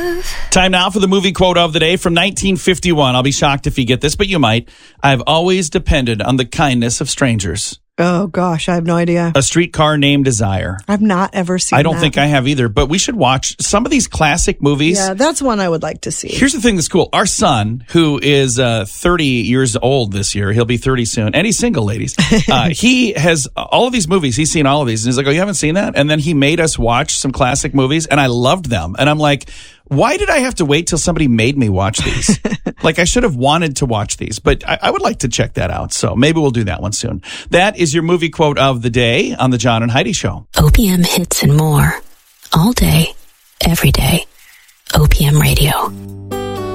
Time now for the movie quote of the day from 1951. I'll be shocked if you get this, but you might. I've always depended on the kindness of strangers. Oh, gosh, I have no idea. A Streetcar Named Desire. I've not ever seen I don't think I have either, but we should watch some of these classic movies. Yeah, that's one I would like to see. Here's the thing that's cool. Our son, who is 30 years old this year, he'll be 30 soon, and he's single, ladies. He has all of these movies. He's seen all of these, and he's like, oh, you haven't seen that? And then he made us watch some classic movies, and I loved them. And I'm like, why did I have to wait till somebody made me watch these? Like, I should have wanted to watch these, but I would like to check that out. So maybe we'll do that one soon. That is your movie quote of the day on the John and Heidi Show. OPM hits and more. All day, every day. OPM Radio.